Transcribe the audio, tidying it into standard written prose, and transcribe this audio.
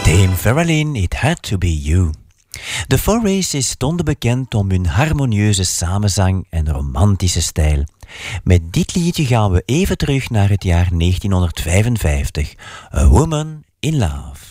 Dame Farrelly, It Had To Be You. De Four Aces stonden bekend om hun harmonieuze samenzang en romantische stijl. Met dit liedje gaan we even terug naar het jaar 1955. A Woman in Love.